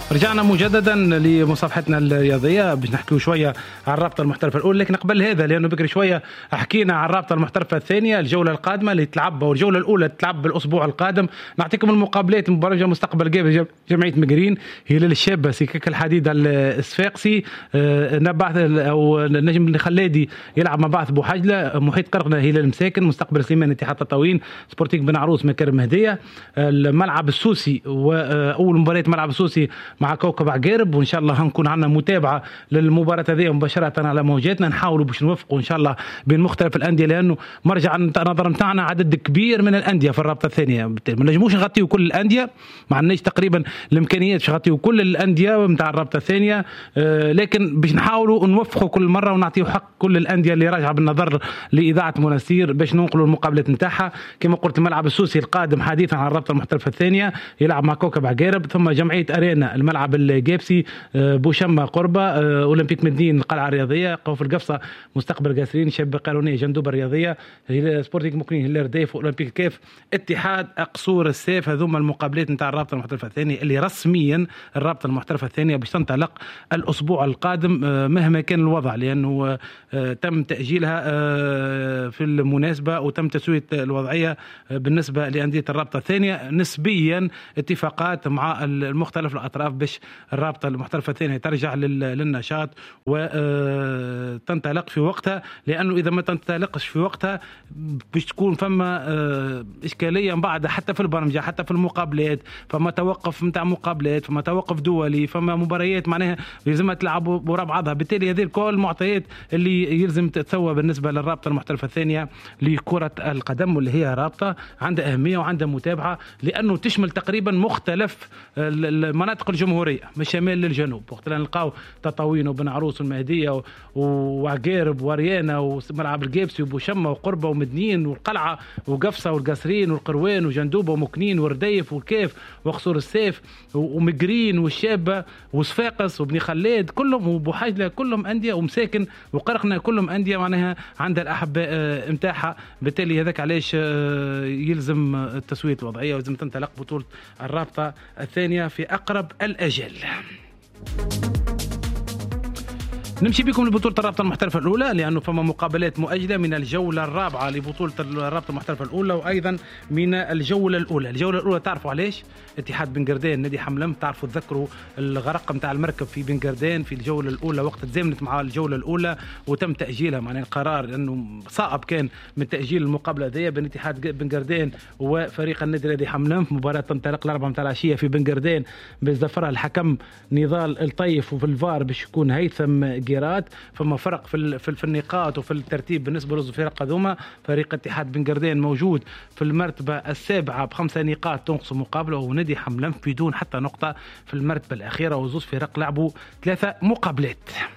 رجعنا مجددا لمصافحتنا الرياضيه باش نحكيو شويه عن الرابطه المحترفه الاولى، لكن قبل هذا لانه بكري شويه حكينا عن الرابطه المحترفه الثانيه الجوله القادمه اللي تلعب، والجوله الاولى تلعب بالاسبوع القادم. نعطيكم المقابلات المباراه مستقبل جاب جمعيه مقرين، هلال الشابه سكك الحديد الصفاقسي، نبعث او النجم الخلادي يلعب مع بعث بوحجله، محيط قرقنه هلال مساكن، مستقبل سليمان اتحاد تطاوين، سبورتيك بن عروس مكارم مهديه، الملعب السوسي واول مباراه ملعب السوسي مع كوكب عقارب، وان شاء الله هنكون عندنا متابعه للمباراه هذه مباشره على موجاتنا، نحاولوا باش نوفقوا ان شاء الله بين مختلف الانديه، لانه مرجع النظر نتاعنا عدد كبير من الانديه في الرابطه الثانيه، ما نجموش نغطيو كل الانديه، ما عندناش تقريبا الامكانيات باش نغطيو كل الانديه نتاع الرابطه الثانيه، لكن باش نحاولوا نوفقوا كل مره ونعطيو حق كل الانديه اللي راجعه بالنظر لاذاعه مناصير باش ننقلوا المقابلات نتاعها. كما قلت الملعب السوسي القادم حديثا عن الرابطه المحترفه الثانيه يلعب مع كوكب عقارب، ثم جمعيه ارينا الملعب الجابسي، بوشمة قربة، اولمبيك مدين القلعه الرياضيه، قوف القفصه مستقبل قاسرين، شبه قانونيه جندوبه الرياضيه، سبورتينغ مكنين هلال رديف، اولمبيك كيف اتحاد قصور السيف. هذوما المقابلات نتاع الرابطه المحترفه الثانيه اللي رسميا الرابطه المحترفه الثانيه باش تنطلق الاسبوع القادم مهما كان الوضع، لانه تم تاجيلها في المناسبه وتم تسويه الوضعيه بالنسبه لانديه الرابطه الثانيه، نسبيا اتفاقات مع المختلف الاطراف باش الرابطه المحترفه الثانيه ترجع للنشاط وتنطلق في وقتها، لانه اذا ما تنطلقش في وقتها باش تكون فما اشكاليه من بعد حتى في البرمجه حتى في المقابلات، فما توقف نتاع مقابلات، فما توقف دولي، فما مباريات معناها يلزمها تلعب ورا بعضها، بالتالي هذه الكل معطيات اللي يلزم تتسوى بالنسبه للرابطه المحترفه الثانيه لكره القدم، واللي هي رابطه عندها اهميه وعندها متابعه، لانه تشمل تقريبا مختلف المناطق الجمهوريه من الشمال للجنوب، وقت نلقاو تطاوين وبن عروس والمهديه وعقارب وريانا وملعب الجابسي وبوشمه وقربه ومدنين والقلعه وقفصه والقصرين والقروان وجندوبه ومكنين ورديف والكيف وقصور السيف ومقرين والشابه وصفاقس وبني خلاد، كلهم وبوحجله كلهم انديه، ومساكن وقرقنا كلهم انديه معناها عندها الاحباء متاعها، بالتالي هذاك علاش يلزم التسويه الوضعيه ولازم تنطلق بطوله الرابطه الثانيه في اقرب الاجل. نمشي بكم لبطولة الرابطة المحترفة الأولى، لأنه فما مقابلات مؤجلة من الجولة الرابعة لبطولة الرابطة المحترفة الأولى، وأيضا من الجولة الأولى. الجولة الأولى تعرفوا علاش؟ اتحاد بن قردان نادي حملم، تعرفوا تذكروا الغرق نتاع المركب في بن قردان في الجولة الأولى وقت تزامنت مع الجولة الأولى وتم تأجيلها، معناه القرار لأنه صعب كان من تأجيل المقابلة ذي بين اتحاد بن قردان وفريق النادي نادي حملم. مباراة تنطلق الأربعة متاع العشية في بن قردان بزفرها الحكم نضال الطيف، وفي الفار باش يكون هيثم جيرات. فما فرق في النقاط وفي الترتيب بالنسبه للفرق هذوما، فريق اتحاد بن قردان موجود في المرتبه السابعه ب5 نقاط تنقص مقابله، ونادي حملم بدون حتى نقطه في المرتبه الاخيره، وزوز فرق لعبوا 3 مقابلات.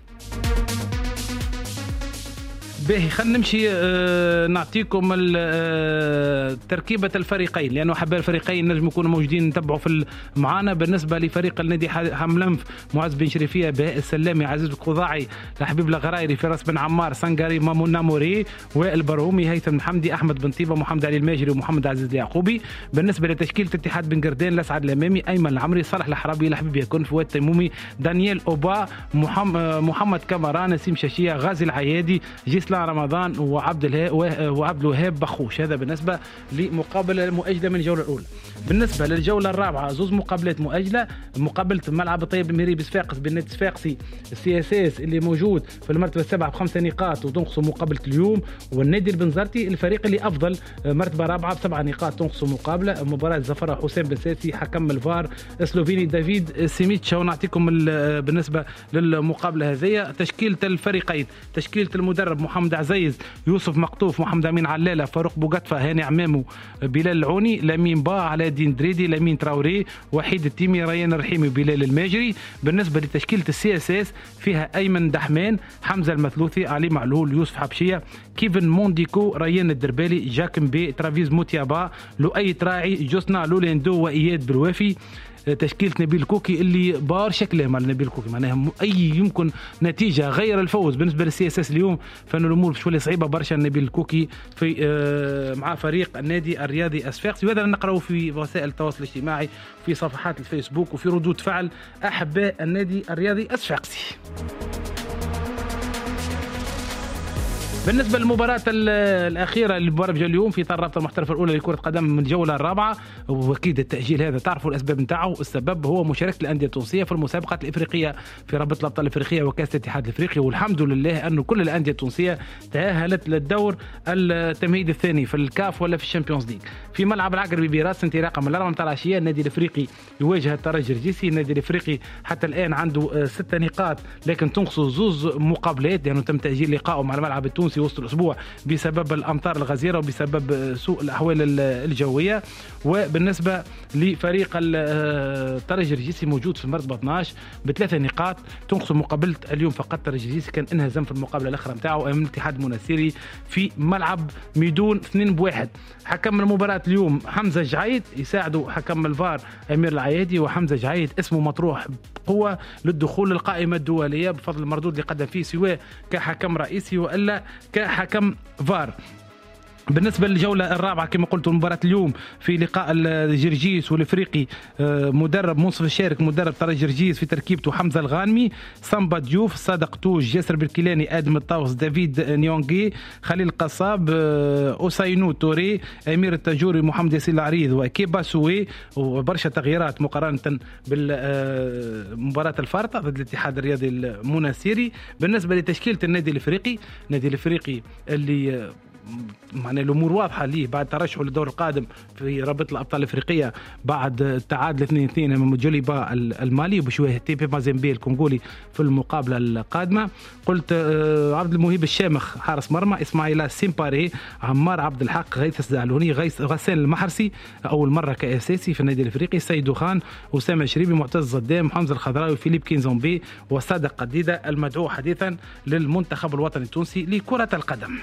باهي خلينا نمشي نعطيكم تركيبة الفريقين، لأنه أحباء الفريقين نجم يكونوا موجودين نتبعوا في معانا. بالنسبة لفريق النادي حملم معز بن شريفية، بهاء السلامي، عزيز القضاعي، لحبيب الغرايري، فراس بن عمار، سنغاري، مامون ناموري، والبرومي، هيثم محمدي، أحمد بن طيبة، محمد علي الماجري، ومحمد عزيز اليعقوبي. بالنسبة لتشكيلة اتحاد بن قردان، لسعد الأمامي، أيمن العمري، صالح الحرابي، لحبيب يكون، فؤاد تيمومي، دانيال أوبا، محمد كامران، نسيم شاشية، غازي العيادي، جيسلان رمضان، وعبد الوهاب بخوش. هذا بالنسبة لمقابلة مؤجلة من الجولة الأولى. بالنسبة للجولة الرابعة زوز مقابلات مؤجلة، مقابلة ملعب الطيب المهري بصفاقس بالنادي الصفاقسي السي اس اس اللي موجود في المرتبة السابعة ب5 نقاط وتنقصوا مقابلة اليوم، والنادي البنزرتي الفريق اللي أفضل مرتبة رابعة ب7 نقاط تنقصوا مقابلة. مباراة زفرها حسام بن ساسي، حكم الفار سلوفيني دافيد سيميتشا. ونعطيكم بالنسبة للمقابلة هذه تشكيلة الفريقين، تشكيلة المدرب محمد عزيز، يوسف مقطوف، محمد امين علالة، فاروق بوقطفة، هاني عمامو، بلال العوني، لامين با، علاء الدين دريدي، لامين تراوري، وحيد التيمي، ريان الرحيمي، بلال الماجري. بالنسبة لتشكيلة السي اس اس فيها ايمن دحمان، حمزة المثلوثي، علي معلول، يوسف حبشية، كيفن مونديكو، ريان الدربالي، جاكم بي، ترافيز موتيابا، لؤي تراعي، جوسنا لوليندو، واياد بالوافي. تشكيلة نبيل كوكي اللي بار شكله مع نبيل كوكي، معناها اي يمكن نتيجه غير الفوز بالنسبه للسي اس اس اليوم، فان الامور شويه صعيبه برشا نبيل كوكي في مع فريق النادي الرياضي الصفاقسي. وهذا نقراو في وسائل التواصل الاجتماعي في صفحات الفيسبوك وفي ردود فعل أحباء النادي الرياضي الصفاقسي. بالنسبة للمباراة الأخيرة اللي بربجة اليوم في إطار الرابطة المحترفة الأولى لكرة قدم من الجولة الرابعة، وأكيد التأجيل هذا تعرفوا الأسباب نتاعه. السبب هو مشاركة الأندية التونسية في المسابقات الإفريقية في رابطة الأبطال الإفريقية وكأس الاتحاد الإفريقي، والحمد لله أنه كل الأندية التونسية تأهلت للدور التمهيدي الثاني في الكاف ولا في الشامبيونز ليج. في ملعب العقربي براس انطلاقا من 4 متاع العشية النادي الإفريقي يواجه الترجي الرجيسي. النادي الإفريقي حتى الآن عنده 6 نقاط لكن تنقصه 2 مقابلات لأنه تم تأجيل لقائه مع الملعب التونسي وسط الأسبوع بسبب الأمطار الغزيرة وبسبب سوء الأحوال الجوية. وبالنسبة لفريق الترجي الرجيسي موجود في المرتبة 12 ب3 نقاط تنقص مقابلة اليوم فقط. الترجي الرجيسي كان انهزم في المقابلة الأخرى نتاعه أمام الاتحاد المنستيري في ملعب ميدون 2-1. حكم المباراة اليوم حمزة جعيد يساعده حكم الفار أمير العيادي، وحمزة جعيد اسمه مطروح بقوة للدخول للقائمة الدولية بفضل المردود اللي قدم فيه سواء كحكم رئيسي وإلا كحكم فار. بالنسبة للجولة الرابعة كما قلت المباراة اليوم في لقاء الجرجيس والإفريقي مدرب منصف الشارك مدرب ترجي جرجيس في تركيبته حمزة الغانمي، سامبا ديوف، صادق توج، جاسر بالكيلاني، آدم الطاوس، دافيد نيونغي، خليل قصاب، أوساينو توري، أمير التاجوري، محمد ياسين العريض وكيبا سوي، وبرشا تغييرات مقارنة بالمباراة الفارطة ضد الاتحاد الرياضي المنستيري. بالنسبة لتشكيلة النادي الإفريقي اللي معنى الامور واضحه ليه بعد ترشحه للدور القادم في رابطه الابطال الافريقيه بعد التعادل 2-2 امام جوليبا المالي وبشويه تيبي مازيمبي الكونغولي في المقابله القادمه. قلت عبد المهيب الشامخ حارس مرمى، اسماعيل سيمباري، عمار عبد الحق، غيث الزعلوني، غسان المحرسي اول مره كاساسي في النادي الافريقي، سيدو خان، اسامه شريبي، معتز صدام، حمزه الخضراوي، فيليب كينزومبي وصادق قديده المدعو حديثا للمنتخب الوطني التونسي لكره القدم.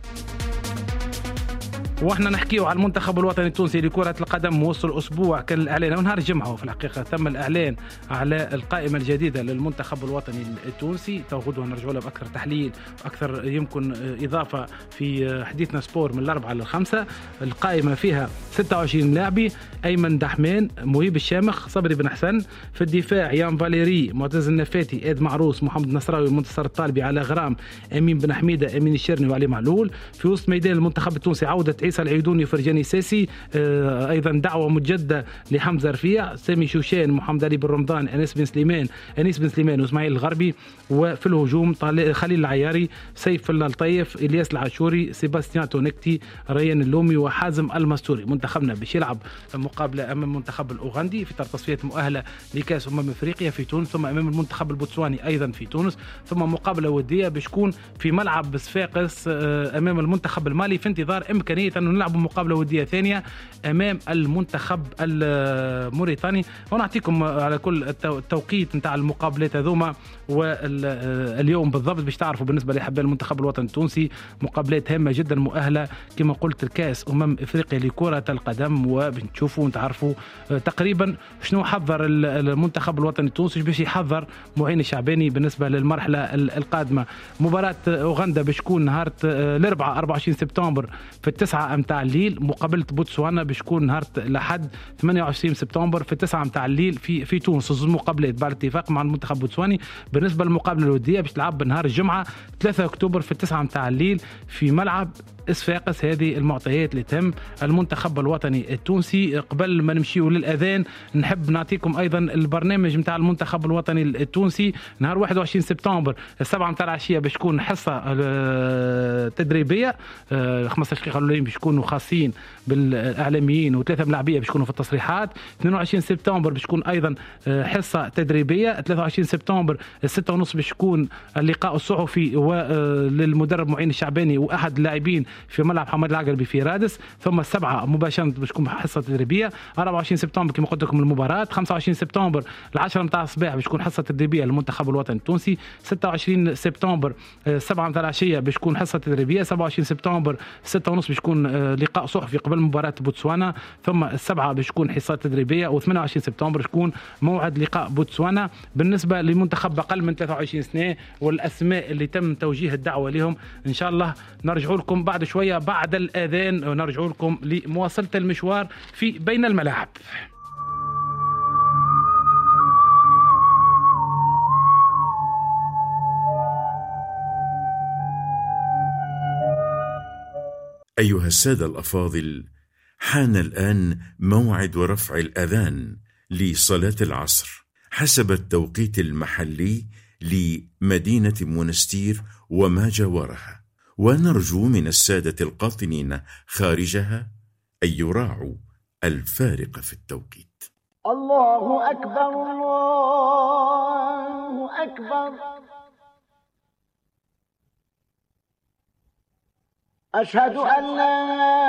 واحنا نحكيو على المنتخب الوطني التونسي لكرة القدم. وصل الأسبوع كان الإعلان ونهار الجمعة في الحقيقة تم الإعلان على القائمة الجديدة للمنتخب الوطني التونسي. غدوة نرجع له بأكثر تحليل وأكثر يمكن إضافة في حديثنا سبور من 4 إلى 5. القائمة فيها 26 لاعبي: أيمن دحمان، مهيب الشامخ، صبري بن حسن. في الدفاع يان فاليري، معتز النفاتي، إيد معروس، محمد نصراوي، منتصر الطالبي، على غرام، أمين بن حميدة، أمين الشرني وعلي معلول. في وسط ميدان المنتخب التونسي عودة عيسى العيدوني وفرجاني ساسي، ايضا دعوه مجدده لحمزه رفيع، سامي شوشان، محمد علي بن رمضان، انيس بن سليمان واسماعيل الغربي. وفي الهجوم خليل العياري، سيف الله الطيف، الياس العاشوري، سيباستيان تونكتي، ريان اللومي وحازم المستوري. منتخبنا باش يلعب مقابله امام المنتخب الاوغندي في تصفيات مؤهله لكاس افريقيا في تونس، ثم امام المنتخب البوتسواني ايضا في تونس، ثم مقابله وديه باش تكون في ملعب صفاقس امام المنتخب المالي في انتظار امكانيه انه نلعب مقابله وديه ثانيه امام المنتخب الموريتاني. ونعطيكم على كل التوقيت نتاع المقابلات هذوما واليوم بالضبط باش تعرفوا. بالنسبه لاحباء المنتخب الوطني التونسي مقابلات هامه جدا مؤهله كما قلت الكاس افريقيا لكره القدم، وبنشوفوا ونتعرفوا تقريبا شنو حضر المنتخب الوطني التونسي باش يحضر معين الشعباني بالنسبه للمرحله القادمه. مباراه اوغندا باش تكون نهار الاربعاء 24 سبتمبر في 9 متاع الليل، مقابله بوتسوانا باش تكون نهار الاحد 28 سبتمبر في 9 متاع الليل في تونس. زوج مقابلات بعد اتفاق مع المنتخب البوتسواني. بالنسبه للمقابله الوديه باش تلعب نهار الجمعه 3 اكتوبر في 9 متاع الليل في ملعب صفاقس. هذه المعطيات اللي تم المنتخب الوطني التونسي. قبل ما نمشيو للاذان نحب نعطيكم ايضا البرنامج نتاع المنتخب الوطني التونسي نهار 21 سبتمبر 7 متاع العشيه باش تكون حصه تدريبيه 15 دقيقه الاولين باش يكونوا خاصين بالاعلاميين و3 ملاعبيه باش يكونوا في التصريحات. 22 سبتمبر باش تكون ايضا حصه تدريبيه. 23 سبتمبر 6:30 باش يكون اللقاء الصحفي وللمدرب معين الشعباني واحد اللاعبين في ملعب حماد العقربي في رادس. ثم 7 مباشره باش تكون حصه تدريبيه. 24 سبتمبر كما قلت لكم المباراه. 25 سبتمبر 10 متاع الصباح باش تكون حصه تدريبيه للمنتخب الوطني التونسي. 26 سبتمبر 7 متاع العشيه باش تكون حصه تدريبيه. 27 سبتمبر 6:30 باش يكون لقاء صحفي قبل مباراه بوتسوانا. ثم 7 باش تكون حصات تدريبيه. و28 سبتمبر تكون موعد لقاء بوتسوانا. بالنسبه لمنتخب اقل من 23 سنه والاسماء اللي تم توجيه الدعوه لهم ان شاء الله نرجعوا لكم بعد شوية بعد الأذان ونرجع لكم لمواصلة المشوار في بين الملاعب. أيها السادة الأفاضل، حان الآن موعد رفع الأذان لصلاة العصر حسب التوقيت المحلي لمدينة منستير وما جاورها، ونرجو من السادة القاطنين خارجها أن يراعوا الفارق في التوقيت. الله أكبر الله أكبر، أشهد أن لا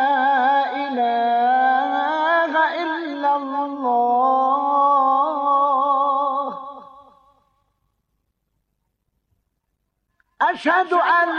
إله إلا الله، أشهد أن